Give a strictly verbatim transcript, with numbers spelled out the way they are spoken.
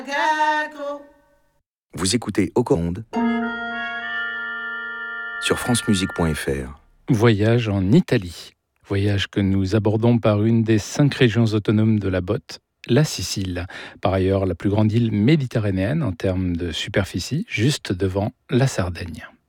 Vous écoutez Oconde sur francemusique point f r. Voyage en Italie. Voyage que nous abordons par une des cinq régions autonomes de la botte, la Sicile. Par ailleurs, la plus grande île méditerranéenne en termes de superficie, juste devant la Sardaigne.